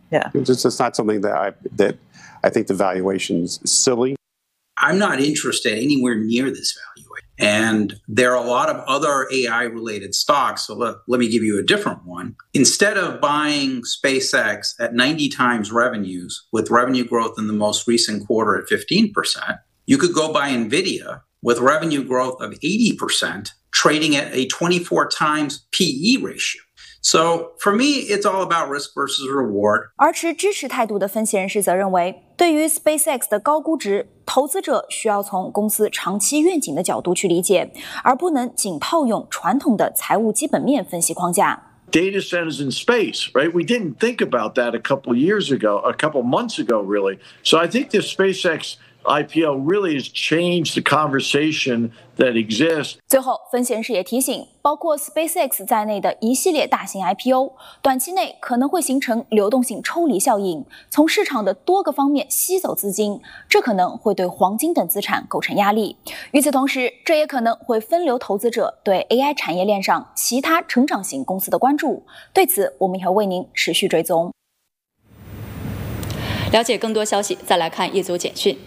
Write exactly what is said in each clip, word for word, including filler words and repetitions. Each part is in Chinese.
Yeah. It's just not something that I that I think the valuation's silly. I'm not interested anywhere near this valuation. And there are a lot of other A I-related stocks. So let, let me give you a different one. Instead of buying SpaceX at ninety times revenues with revenue growth in the most recent quarter at fifteen percent, you could go buy NVIDIA with revenue growth of eighty percent, trading at a twenty-four times P E ratio. So for me, it's all about risk versus reward. 而持支持态度的分析人士则认为，对于 SpaceX 的高估值，投资者需要从公司长期愿景的角度去理解，而不能仅套用传统的财务基本面分析框架。 Data centers in space, right? We didn't think about that a couple of years ago, a couple of months ago, really. So I think the SpaceX I P O really has changed the conversation that exists. 最后，分析人士也提醒，包括 SpaceX 在内的一系列大型 I P O， 短期内可能会形成流动性抽离效应，从市场的多个方面吸走资金，这可能会对黄金等资产构成压力。与此同时，这也可能会分流投资者对 A I 产业链上其他成长型公司的关注。对此，我们也会为您持续追踪。 了解更多消息，再来看一组简讯。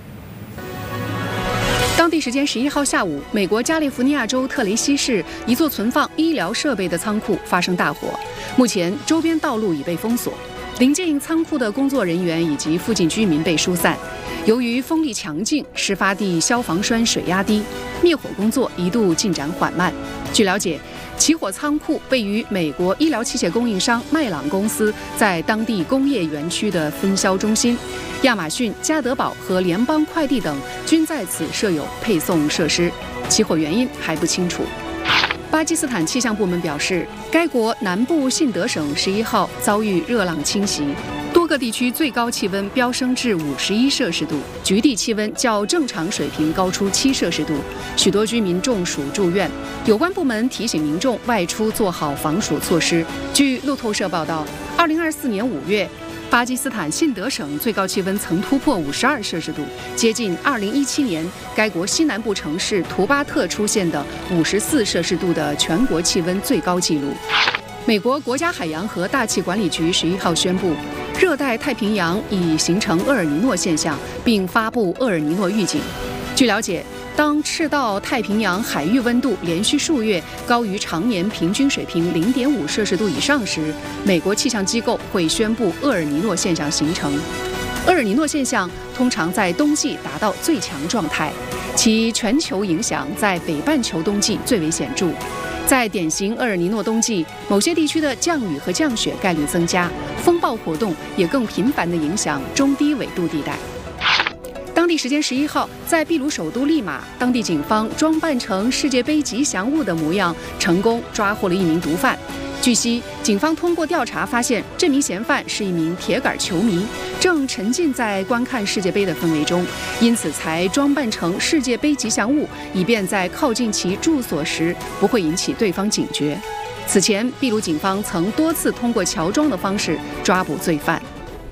当地时间十一号下午，美国加利福尼亚州特雷西市一座存放医疗设备的仓库发生大火，目前周边道路已被封锁，临近仓库的工作人员以及附近居民被疏散。由于风力强劲，事发地消防栓水压低，灭火工作一度进展缓慢。据了解，起火仓库位于美国医疗器械供应商麦朗公司在当地工业园区的分销中心，亚马逊、加德堡和联邦快递等均在此设有配送设施。起火原因还不清楚。巴基斯坦气象部门表示，该国南部信德省十一号遭遇热浪侵袭，多个地区最高气温飙升至五十一摄氏度，局地气温较正常水平高出七摄氏度，许多居民中暑住院。有关部门提醒民众外出做好防暑措施。据路透社报道，二零二四年五月，巴基斯坦信德省最高气温曾突破五十二摄氏度，接近二零一七年该国西南部城市图巴特出现的五十四摄氏度的全国气温最高纪录。美国国家海洋和大气管理局十一号宣布，热带太平洋已形成厄尔尼诺现象，并发布厄尔尼诺预警。据了解，当赤道太平洋海域温度连续数月高于常年平均水平 零点五摄氏度以上时，美国气象机构会宣布厄尔尼诺现象形成。厄尔尼诺现象通常在冬季达到最强状态，其全球影响在北半球冬季最为显著。在典型厄尔尼诺冬季，某些地区的降雨和降雪概率增加，风暴活动也更频繁地影响中低纬度地带。当地时间十一号，在秘鲁首都利马，当地警方装扮成世界杯吉祥物的模样，成功抓获了一名毒贩。据悉，警方通过调查发现，这名嫌犯是一名铁杆球迷，正沉浸在观看世界杯的氛围中，因此才装扮成世界杯吉祥物，以便在靠近其住所时不会引起对方警觉。此前，秘鲁警方曾多次通过乔装的方式抓捕罪犯。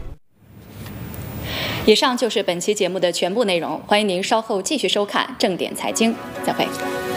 以上就是本期节目的全部内容，欢迎您稍后继续收看正点财经，再会。